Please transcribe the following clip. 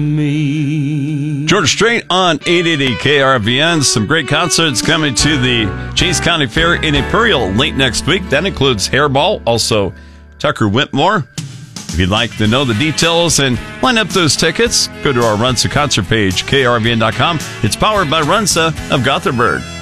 George Strait on 880 KRVN. Some great concerts coming to the Chase County Fair in Imperial late next week. That includes Hairball, also Tucker Whitmore. If you'd like to know the details and line up those tickets, go to our Runza concert page, krvn.com. It's powered by Runza of Gothenburg.